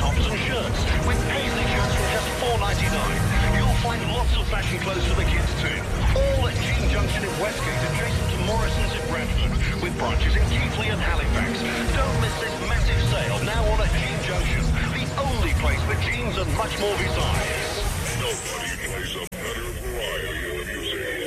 tops and shirts, with paisley shirts from just $4.99. You'll find lots of fashion clothes for the kids too. All at Jean Junction in Westgate, adjacent to Morrison's in Bradford, with branches in Keighley and Halifax. Don't miss this massive sale now on at Jean Junction, the only place for jeans and much more besides. Nobody plays a